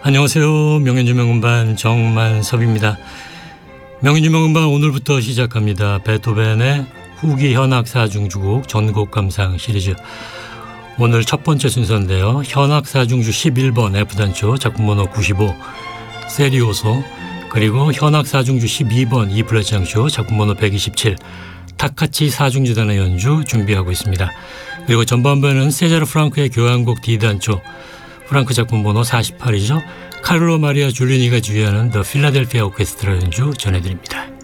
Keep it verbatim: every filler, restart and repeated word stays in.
안녕하세요. 명연주명음반 정만섭입니다. 명연주명음반 오늘부터 시작합니다. 베토벤의 후기 현악 사중주곡 전곡 감상 시리즈. 오늘 첫 번째 순서인데요. 현악 사중주 십일 번 F단조 작품번호 구십오 세리오소, 그리고 현악 사중주 십이 번 E 플랫 장조 작품번호 백이십칠 타카치 사중주단의 연주 준비하고 있습니다. 그리고 전반부에는 세자르 프랑크의 교향곡 D단조, 프랑크 작품번호 사십팔이죠. 카를로 마리아 줄리니가 주의하는 더 필라델피아 오케스트라 연주 전해드립니다.